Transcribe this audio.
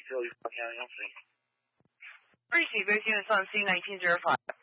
still you fucking young thing. Appreciate based unit on C1905.